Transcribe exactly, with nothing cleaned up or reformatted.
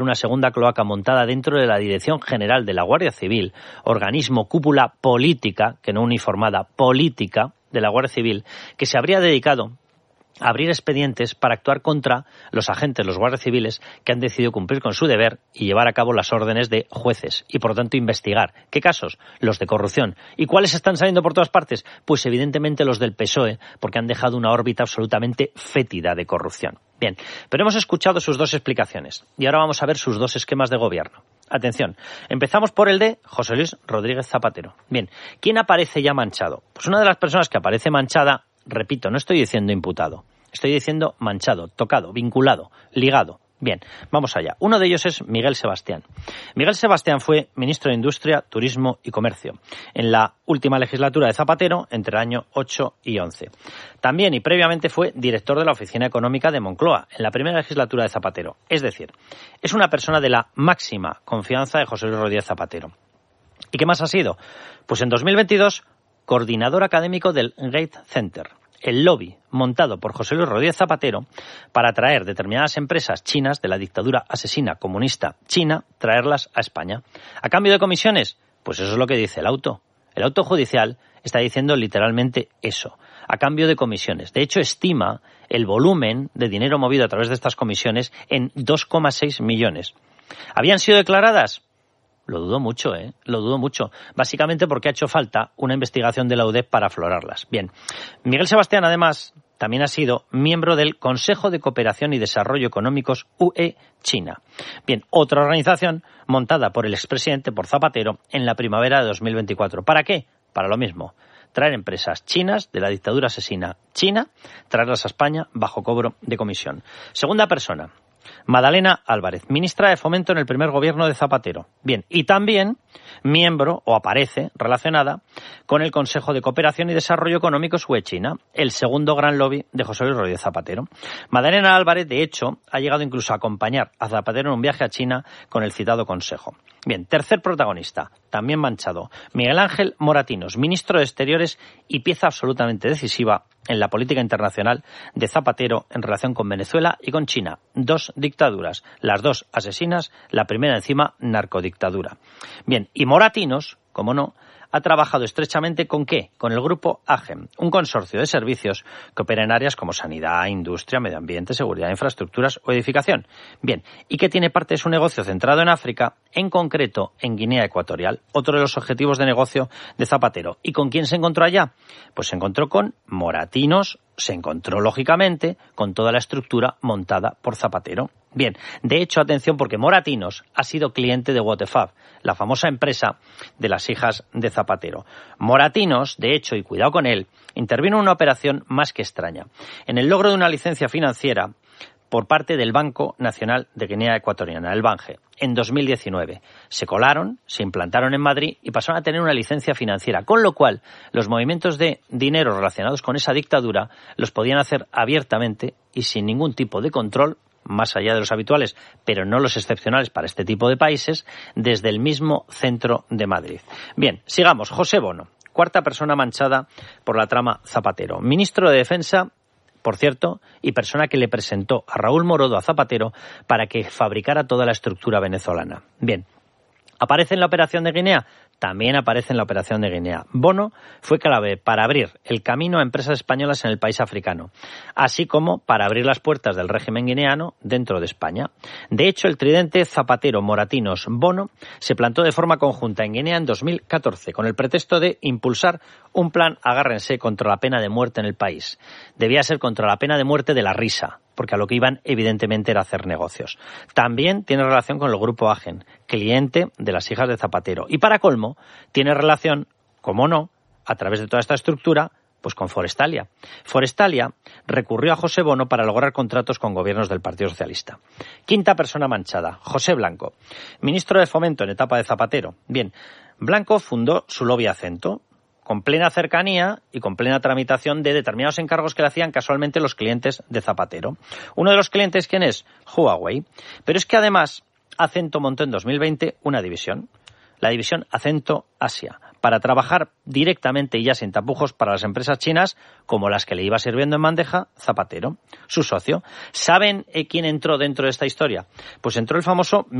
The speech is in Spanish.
una segunda cloaca montada dentro de la Dirección General de la Guardia Civil, organismo cúpula política, que no uniformada, política de la Guardia Civil, que se habría dedicado a abrir expedientes para actuar contra los agentes, los guardias civiles, que han decidido cumplir con su deber y llevar a cabo las órdenes de jueces y, por lo tanto, investigar. ¿Qué casos? Los de corrupción. ¿Y cuáles están saliendo por todas partes? Pues, evidentemente, los del P S O E, porque han dejado una órbita absolutamente fétida de corrupción. Bien, pero hemos escuchado sus dos explicaciones y ahora vamos a ver sus dos esquemas de gobierno. Atención, empezamos por el de José Luis Rodríguez Zapatero. Bien, ¿quién aparece ya manchado? Pues una de las personas que aparece manchada, repito, no estoy diciendo imputado, estoy diciendo manchado, tocado, vinculado, ligado. Bien, vamos allá. Uno de ellos es Miguel Sebastián. Miguel Sebastián fue ministro de Industria, Turismo y Comercio en la última legislatura de Zapatero entre el año ocho y once. También y previamente fue director de la Oficina Económica de Moncloa en la primera legislatura de Zapatero. Es decir, es una persona de la máxima confianza de José Luis Rodríguez Zapatero. ¿Y qué más ha sido? Pues en dos mil veintidós, coordinador académico del Gates Center, el lobby montado por José Luis Rodríguez Zapatero para atraer determinadas empresas chinas de la dictadura asesina comunista china, traerlas a España. ¿A cambio de comisiones? Pues eso es lo que dice el auto. El auto judicial está diciendo literalmente eso, a cambio de comisiones. De hecho, estima el volumen de dinero movido a través de estas comisiones en dos coma seis millones. ¿Habían sido declaradas? Lo dudo mucho, ¿eh? Lo dudo mucho. Básicamente porque ha hecho falta una investigación de la U D E P para aflorarlas. Bien, Miguel Sebastián, además, también ha sido miembro del Consejo de Cooperación y Desarrollo Económicos U E China. Bien, otra organización montada por el expresidente, por Zapatero, en la primavera de dos mil veinticuatro. ¿Para qué? Para lo mismo. Traer empresas chinas de la dictadura asesina china, traerlas a España bajo cobro de comisión. Segunda persona, Madalena Álvarez, ministra de Fomento en el primer gobierno de Zapatero. Bien, y también miembro, o aparece, relacionada con el Consejo de Cooperación y Desarrollo Económicos U E China, el segundo gran lobby de José Luis Rodríguez Zapatero. Madalena Álvarez, de hecho, ha llegado incluso a acompañar a Zapatero en un viaje a China con el citado Consejo. Bien, tercer protagonista, también manchado, Miguel Ángel Moratinos, ministro de Exteriores y pieza absolutamente decisiva en la política internacional de Zapatero en relación con Venezuela y con China. Dos dictaduras, las dos asesinas, la primera encima narcodictadura. Bien, y Moratinos, como no, ha trabajado estrechamente ¿con qué? Con el grupo AGEM, un consorcio de servicios que opera en áreas como sanidad, industria, medio ambiente, seguridad, infraestructuras o edificación. Bien, y que tiene parte de su negocio centrado en África, en concreto en Guinea Ecuatorial, otro de los objetivos de negocio de Zapatero. ¿Y con quién se encontró allá? Pues se encontró con Moratinos, se encontró lógicamente con toda la estructura montada por Zapatero. Bien, de hecho, atención, porque Moratinos ha sido cliente de Waterfab, la famosa empresa de las hijas de Zapatero. Moratinos, de hecho, y cuidado con él, intervino en una operación más que extraña, en el logro de una licencia financiera por parte del Banco Nacional de Guinea Ecuatoriana, el BANGE, en dos mil diecinueve. Se colaron, se implantaron en Madrid y pasaron a tener una licencia financiera, con lo cual los movimientos de dinero relacionados con esa dictadura los podían hacer abiertamente y sin ningún tipo de control, más allá de los habituales, pero no los excepcionales para este tipo de países, desde el mismo centro de Madrid. Bien, sigamos. José Bono, cuarta persona manchada por la trama Zapatero. Ministro de Defensa, por cierto, y persona que le presentó a Raúl Morodo a Zapatero para que fabricara toda la estructura venezolana. Bien, ¿aparece en la operación de Guinea? También aparece en la operación de Guinea. Bono fue clave para abrir el camino a empresas españolas en el país africano, así como para abrir las puertas del régimen guineano dentro de España. De hecho, el tridente Zapatero, Moratinos, Bono se plantó de forma conjunta en Guinea en dos mil catorce con el pretexto de impulsar un plan, agárrense, contra la pena de muerte en el país. Debía ser contra la pena de muerte de la risa, porque a lo que iban evidentemente era hacer negocios. También tiene relación con el grupo AGEN, cliente de las hijas de Zapatero. Y para colmo, tiene relación, como no, a través de toda esta estructura, pues con Forestalia. Forestalia recurrió a José Bono para lograr contratos con gobiernos del Partido Socialista. Quinta persona manchada, José Blanco, ministro de Fomento en etapa de Zapatero. Bien, Blanco fundó su lobby Acento, con plena cercanía y con plena tramitación de determinados encargos que le hacían casualmente los clientes de Zapatero. Uno de los clientes, ¿quién es? Huawei. Pero es que además Acento montó en dos mil veinte una división, la división Acento Asia, para trabajar directamente y ya sin tapujos para las empresas chinas, como las que le iba sirviendo en bandeja Zapatero, su socio. ¿Saben quién entró dentro de esta historia? Pues entró el famoso